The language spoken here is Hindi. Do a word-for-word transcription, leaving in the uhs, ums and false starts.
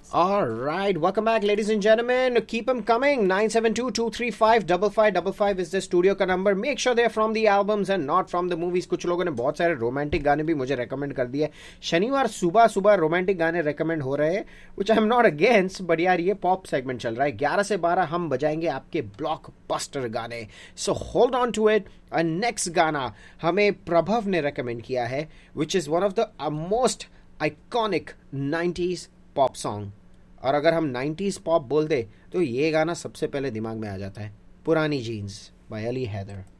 All right, welcome back, ladies and gentlemen. Keep them coming. nine seven two, two three five, five five five five is the studio का number. Make sure they're from the albums and not from the movies. कुछ लोगों ने बहुत सारे रोमांटिक गाने भी मुझे रेकमेंड कर दिए. शनिवार सुबह सुबह रोमांटिक गाने रेकमेंड हो रहे हैं, which I'm not against, but यार ये पॉप सेगमेंट चल रहा है. ग्यारह से बारह हम बजाएंगे आपके ब्लॉकबस्टर गाने. So hold on to it. And next गाना हमें प्रभव ने रेकमेंड किया है, which is one of the uh, most iconic nineties pop song. और अगर हम नाइंटीज़ पॉप बोल दे तो ये गाना सबसे पहले दिमाग में आ जाता है, पुरानी जीन्स बाय अली हैदर.